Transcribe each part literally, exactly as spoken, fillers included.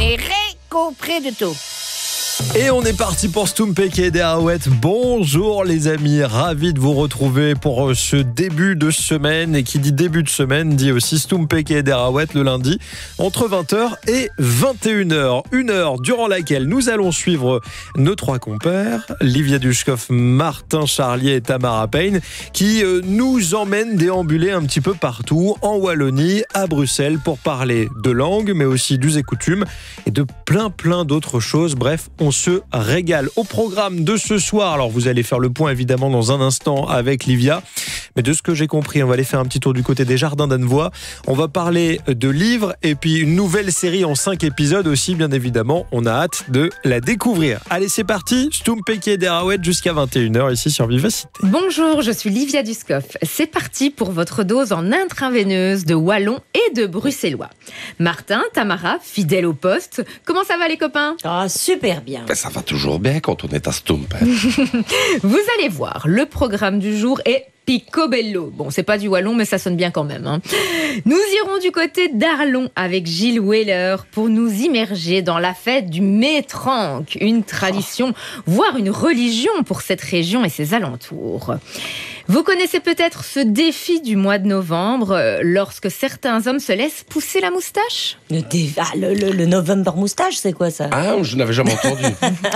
n'est récopré de tout. Et on est parti pour Stumpek et des Arouettes. Bonjour les amis, ravi de vous retrouver pour ce début de semaine. Et qui dit début de semaine dit aussi Stumpek et des Arouettes le lundi entre vingt heures et vingt et une heures. Une heure durant laquelle nous allons suivre nos trois compères, Livia Dushkov, Martin Charlier et Tamara Payne, qui nous emmènent déambuler un petit peu partout en Wallonie, à Bruxelles, pour parler de langue, mais aussi d'us et coutumes et de plein plein d'autres choses. Bref, on se régale. Au programme de ce soir, alors vous allez faire le point évidemment dans un instant avec Livia, mais de ce que j'ai compris, on va aller faire un petit tour du côté des Jardins d'Annevoie. On va parler de livres et puis une nouvelle série en cinq épisodes aussi, bien évidemment. On a hâte de la découvrir. Allez, c'est parti, Stumpek et des Arouettes jusqu'à vingt et une heures ici sur Vivacité. Bonjour, je suis Livia Dushkov. C'est parti pour votre dose en intraveineuse de wallon et de bruxellois. Martin, Tamara, fidèles au poste. Comment ça va les copains ? Ah, super bien. Ben, ça va toujours bien quand on est à Stump. Hein. Vous allez voir, le programme du jour est picobello. Bon, c'est pas du wallon, mais ça sonne bien quand même. Hein. Nous irons du côté d'Arlon avec Gilles Weller pour nous immerger dans la fête du Métranque, une tradition, voire une religion pour cette région et ses alentours. Vous connaissez peut-être ce défi du mois de novembre, euh, lorsque certains hommes se laissent pousser la moustache ? Le, dé... ah, le, le, le November moustache, c'est quoi ça ? Ah, je n'avais jamais entendu.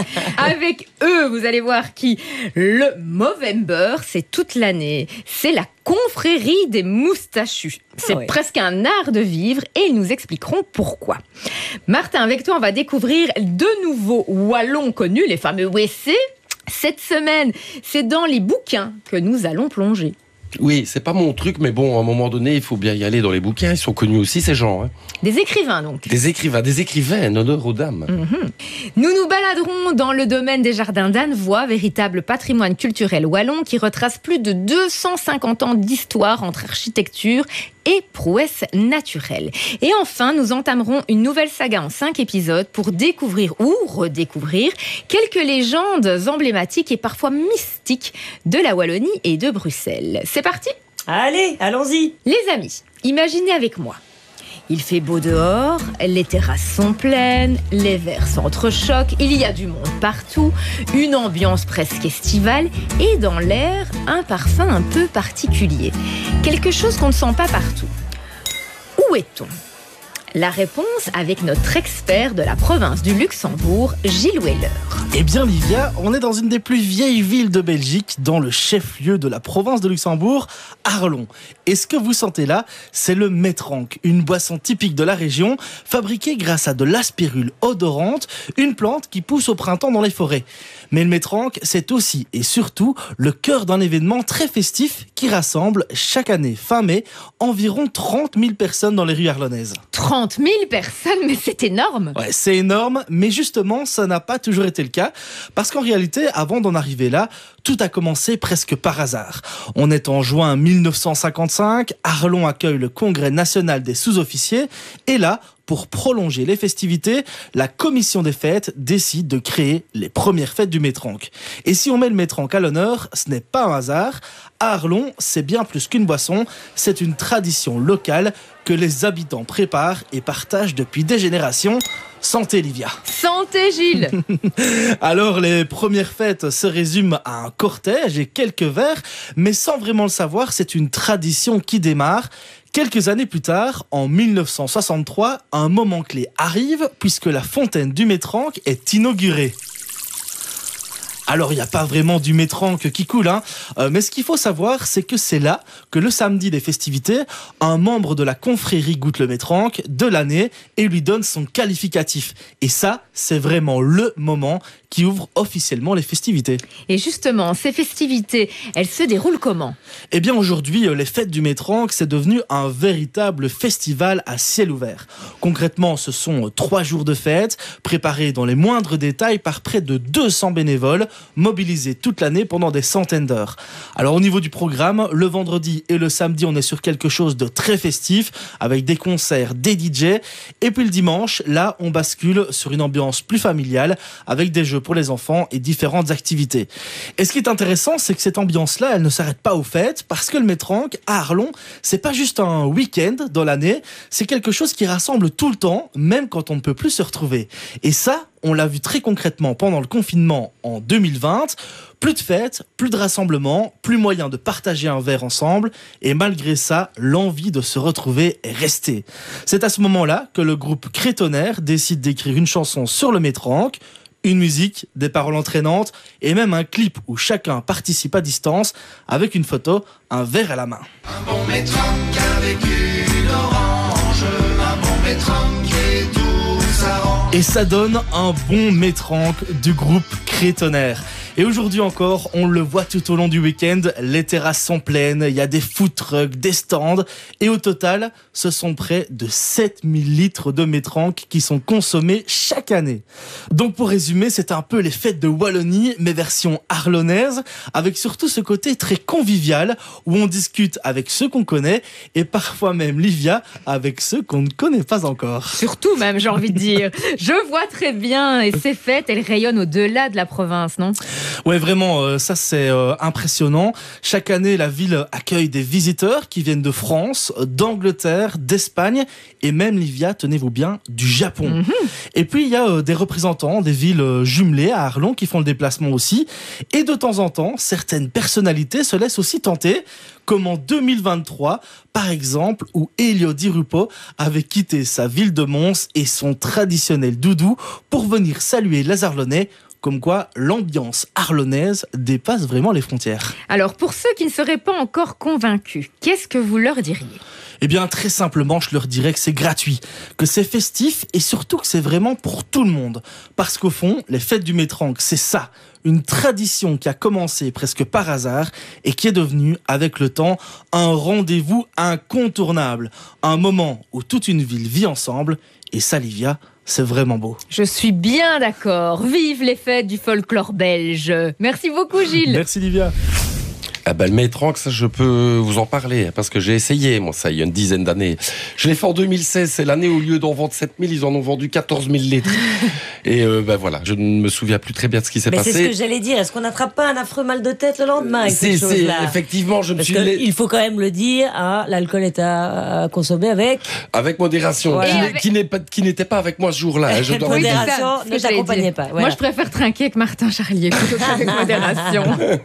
Avec eux, vous allez voir qui. Le Movember, c'est toute l'année. C'est la confrérie des moustachus. C'est ah oui. presque un art de vivre et ils nous expliqueront pourquoi. Martin, avec toi, on va découvrir de nouveaux wallons connus, les fameux W C. Cette semaine, c'est dans les bouquins que nous allons plonger. Oui, c'est pas mon truc, mais bon, à un moment donné, il faut bien y aller dans les bouquins. Ils sont connus aussi, ces gens. Hein. Des écrivains, donc. Des écrivains, des écrivains, honneur aux dames. Mmh. Nous nous baladerons dans le domaine des Jardins d'Annevoie, véritable patrimoine culturel wallon qui retrace plus de deux cent cinquante ans d'histoire entre architecture et prouesse naturelle. Et enfin, nous entamerons une nouvelle saga en cinq épisodes pour découvrir ou redécouvrir quelques légendes emblématiques et parfois mystiques de la Wallonie et de Bruxelles. C'est parti ? Allez, allons-y. Les amis, imaginez avec moi. Il fait beau dehors, les terrasses sont pleines, les verres s'entrechoquent, il y a du monde partout, une ambiance presque estivale et dans l'air, un parfum un peu particulier. Quelque chose qu'on ne sent pas partout. Où est-on ? La réponse avec notre expert de la province du Luxembourg, Gilles Weller. Eh bien Livia, on est dans une des plus vieilles villes de Belgique, dans le chef-lieu de la province de Luxembourg, Arlon. Et ce que vous sentez là, c'est le Métranque, une boisson typique de la région, fabriquée grâce à de l'aspirule odorante, une plante qui pousse au printemps dans les forêts. Mais le Métranque, c'est aussi et surtout le cœur d'un événement très festif qui rassemble chaque année, fin mai, environ trente mille personnes dans les rues arlonnaises. trente mille personnes, mais c'est énorme. Ouais, c'est énorme, mais justement, ça n'a pas toujours été le cas, parce qu'en réalité, avant d'en arriver là, tout a commencé presque par hasard. On est en juin mille neuf cent cinquante-cinq, Arlon accueille le Congrès national des sous-officiers, et là, pour prolonger les festivités, la commission des fêtes décide de créer les premières fêtes du Métranque. Et si on met le Métranque à l'honneur, ce n'est pas un hasard. À Arlon, c'est bien plus qu'une boisson, c'est une tradition locale que les habitants préparent et partagent depuis des générations. Santé Livia. Santé Gilles. Alors les premières fêtes se résument à un cortège et quelques verres, mais sans vraiment le savoir, c'est une tradition qui démarre. Quelques années plus tard, en mille neuf cent soixante-trois, un moment clé arrive puisque la fontaine du Métranque est inaugurée. Alors, il n'y a pas vraiment du Métranque qui coule, hein. Euh, mais ce qu'il faut savoir, c'est que c'est là que le samedi des festivités, un membre de la confrérie goûte le Métranque de l'année et lui donne son qualificatif. Et ça, c'est vraiment le moment qui ouvre officiellement les festivités. Et justement, ces festivités, elles se déroulent comment ? Eh bien, aujourd'hui, les fêtes du Métranque, c'est devenu un véritable festival à ciel ouvert. Concrètement, ce sont trois jours de fête, préparés dans les moindres détails par près de deux cents bénévoles, mobilisés toute l'année pendant des centaines d'heures. Alors au niveau du programme, le vendredi et le samedi, on est sur quelque chose de très festif, avec des concerts, des D J. Et puis le dimanche, là, on bascule sur une ambiance plus familiale, avec des jeux pour les enfants et différentes activités. Et ce qui est intéressant, c'est que cette ambiance-là, elle ne s'arrête pas aux fêtes, parce que le Métrank à Arlon, c'est pas juste un week-end dans l'année, c'est quelque chose qui rassemble tout le temps, même quand on ne peut plus se retrouver. Et ça, on l'a vu très concrètement pendant le confinement en deux mille vingt. Plus de fêtes, plus de rassemblements, plus moyen de partager un verre ensemble. Et malgré ça, l'envie de se retrouver est restée. C'est à ce moment-là que le groupe Crétonnerre décide d'écrire une chanson sur le Métrank. Une musique, des paroles entraînantes et même un clip où chacun participe à distance avec une photo, un verre à la main. Un bon Métrank avec une orange, un bon Métrank et tout s'arrange. Et ça donne un bon Métrank du groupe Crétonnerre. Et aujourd'hui encore, on le voit tout au long du week-end, les terrasses sont pleines, il y a des food trucks, des stands. Et au total, ce sont près de sept mille litres de Métrank qui sont consommés chaque année. Donc pour résumer, c'est un peu les fêtes de Wallonie, mais version arlonnaise, avec surtout ce côté très convivial, où on discute avec ceux qu'on connaît, et parfois même, Livia, avec ceux qu'on ne connaît pas encore. Surtout même, j'ai envie de dire. Je vois très bien, et ces fêtes, elles rayonnent au-delà de la province, non ? Ouais, vraiment, euh, ça c'est euh, impressionnant. Chaque année, la ville accueille des visiteurs qui viennent de France, d'Angleterre, d'Espagne et même, Livia, tenez-vous bien, du Japon. Mm-hmm. Et puis, il y a euh, des représentants des villes euh, jumelées à Arlon qui font le déplacement aussi. Et de temps en temps, certaines personnalités se laissent aussi tenter, comme en deux mille vingt-trois, par exemple, où Elio Di Rupo avait quitté sa ville de Mons et son traditionnel doudou pour venir saluer les Arlonnais. Comme quoi, l'ambiance arlonnaise dépasse vraiment les frontières. Alors, pour ceux qui ne seraient pas encore convaincus, qu'est-ce que vous leur diriez ? Eh bien, très simplement, je leur dirais que c'est gratuit, que c'est festif et surtout que c'est vraiment pour tout le monde. Parce qu'au fond, les fêtes du Métrank, c'est ça, une tradition qui a commencé presque par hasard et qui est devenue, avec le temps, un rendez-vous incontournable. Un moment où toute une ville vit ensemble. Et ça, Livia, c'est vraiment beau. Je suis bien d'accord. Vive les fêtes du folklore belge. Merci beaucoup, Gilles. Merci, Livia. Ah ben, le Métrank, ça je peux vous en parler, parce que j'ai essayé, moi, ça, il y a une dizaine d'années. Je l'ai fait en deux mille seize, c'est l'année où, au lieu d'en vendre sept mille, ils en ont vendu quatorze mille litres. Et euh, ben voilà, je ne me souviens plus très bien de ce qui s'est Mais passé. c'est ce que j'allais dire, est-ce qu'on n'attrape pas un affreux mal de tête le lendemain avec c'est, cette c'est, chose-là ? effectivement, je me Parce suis... que il faut quand même le dire, hein, l'alcool est à, à consommer avec... Avec modération, Voilà. qui, n'est- avec- qui, n'est pas, qui n'était pas avec moi ce jour-là. hein, je dois vous Oui, dire. c'est ça, Modération, ce ne que j'allais t'accompagnait dire. pas. Voilà. Moi, je préfère trinquer avec Martin Charlier plutôt qu'avec modération.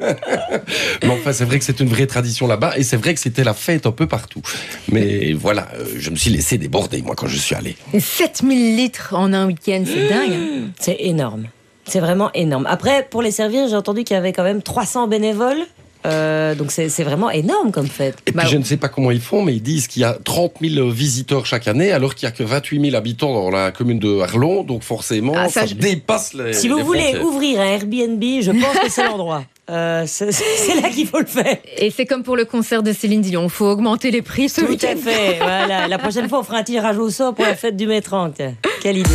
Mais enfin, c'est vrai que c'est une vraie tradition là-bas, et c'est vrai que c'était la fête un peu partout. Mais voilà, euh, je me suis laissé déborder, moi, quand je suis allé. Et sept mille litres en un week-end, c'est dingue. hein. C'est énorme. C'est vraiment énorme. Après, pour les servir, j'ai entendu qu'il y avait quand même trois cents bénévoles. Euh, donc c'est, c'est vraiment énorme comme fête. Et Bah, puis je ne sais pas comment ils font, mais ils disent qu'il y a trente mille visiteurs chaque année, alors qu'il n'y a que vingt-huit mille habitants dans la commune de Arlon, donc forcément, Ah, ça, ça, je- dépasse les Si vous les voulez frontières. ouvrir un Airbnb, je pense que c'est l'endroit. Euh, c'est, c'est là qu'il faut le faire. Et c'est comme pour le concert de Céline Dion, il faut augmenter les prix ce Tout week-end. à fait. Voilà. La prochaine fois, on fera un tirage au sort pour la fête du Métrank. Quelle idée.